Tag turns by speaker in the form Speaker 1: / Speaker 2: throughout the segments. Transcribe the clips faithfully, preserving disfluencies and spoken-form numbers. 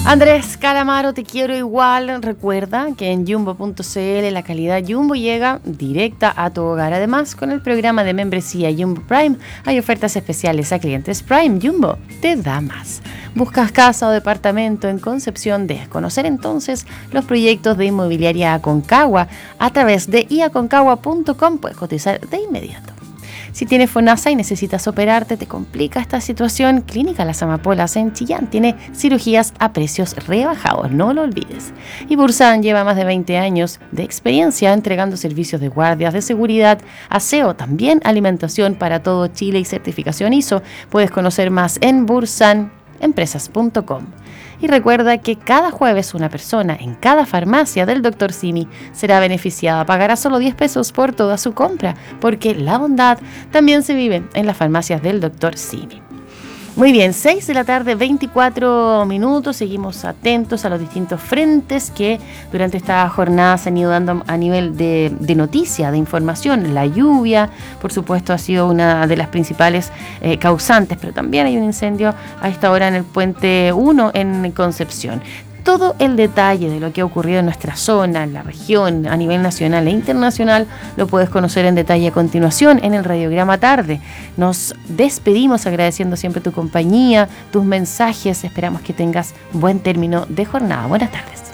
Speaker 1: Andrés Calamaro, te quiero igual. Recuerda que en Jumbo punto c l la calidad Jumbo llega directa a tu hogar. Además, con el programa de membresía Jumbo Prime hay ofertas especiales a clientes Prime. Jumbo te da más. ¿Buscas casa o departamento en Concepción? De conocer entonces los proyectos de Inmobiliaria Aconcagua a través de i aconcagua punto com. Puedes cotizar de inmediato. Si tienes FONASA y necesitas operarte, te complica esta situación, Clínica Las Amapolas en Chillán tiene cirugías a precios rebajados, no lo olvides. Y Bursan lleva más de veinte años de experiencia entregando servicios de guardias de seguridad, aseo, también alimentación para todo Chile y certificación I S O. Puedes conocer más en bursan empresas punto com. Y recuerda que cada jueves una persona en cada farmacia del doctor Simi será beneficiada. Pagará solo diez pesos por toda su compra, porque la bondad también se vive en las farmacias del doctor Simi. Muy bien, seis de la tarde, veinticuatro minutos. Seguimos atentos a los distintos frentes que durante esta jornada se han ido dando a nivel de, de noticia, de información. La lluvia, por supuesto, ha sido una de las principales eh, causantes, pero también hay un incendio a esta hora en el Puente uno en Concepción. Todo el detalle de lo que ha ocurrido en nuestra zona, en la región, a nivel nacional e internacional, lo puedes conocer en detalle a continuación en el Radiograma Tarde. Nos despedimos agradeciendo siempre tu compañía, tus mensajes. Esperamos que tengas buen término de jornada. Buenas tardes.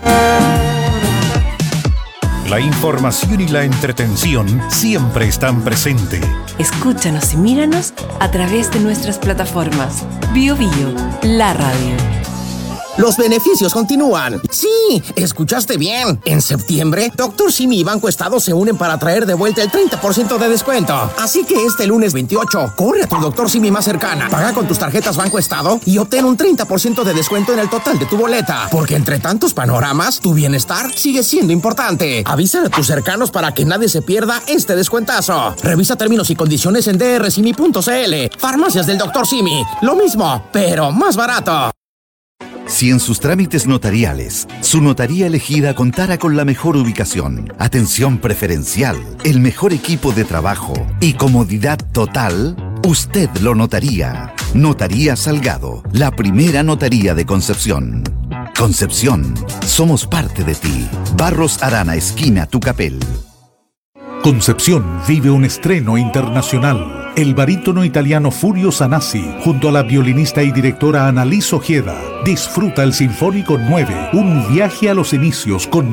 Speaker 2: La información y la entretención siempre están presentes.
Speaker 3: Escúchanos y míranos a través de nuestras plataformas. Bio Bio, la radio.
Speaker 4: Los beneficios continúan. Sí, escuchaste bien. En septiembre, doctor Simi y Banco Estado se unen para traer de vuelta el treinta por ciento de descuento. Así que este lunes veintiocho, corre a tu doctor Simi más cercana, paga con tus tarjetas Banco Estado y obtén un treinta por ciento de descuento en el total de tu boleta. Porque entre tantos panoramas, tu bienestar sigue siendo importante. Avisa a tus cercanos para que nadie se pierda este descuentazo. Revisa términos y condiciones en d r simi punto c l. Farmacias del doctor Simi. Lo mismo, pero más barato.
Speaker 5: Si en sus trámites notariales, su notaría elegida contara con la mejor ubicación, atención preferencial, el mejor equipo de trabajo y comodidad total, usted lo notaría. Notaría Salgado, la primera notaría de Concepción. Concepción, somos parte de ti. Barros Arana, esquina Tucapel.
Speaker 2: Concepción vive un estreno internacional. El barítono italiano Furio Sanasi, junto a la violinista y directora Annalise Ojeda, disfruta el Sinfónico nueve, un viaje a los inicios con